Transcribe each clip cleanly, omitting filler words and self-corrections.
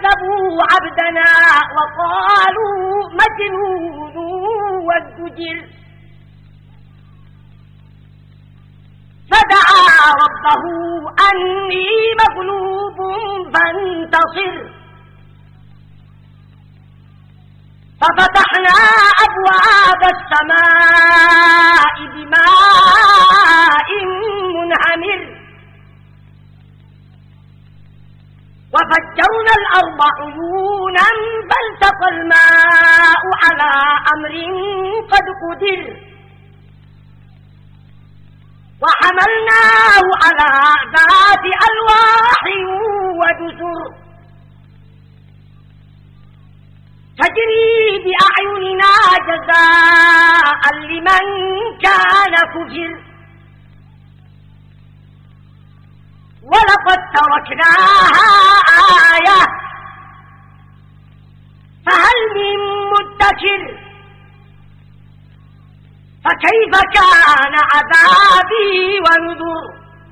كذبوا عبدنا وقالوا مجنون وازدجر فدعا ربه أني مغلوب فانتصر ففتحنا أبواب السماء بماء منهمر وفجرنا الأرض عيونا فالتقى الماء على أمر قد قدر وحملناه على ذات ألواح ودسر تجري بأعيننا جزاء لمن كان كفر ولقد تركناها آية فهل من مدكر فكيف كان عذابي ونذر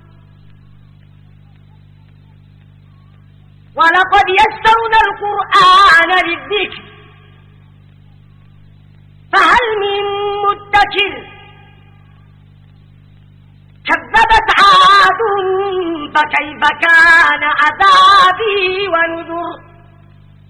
ولقد يسرنا القرآن للذكر فهل من مدكر كذبت عاد فكيف كان عذابي ونذر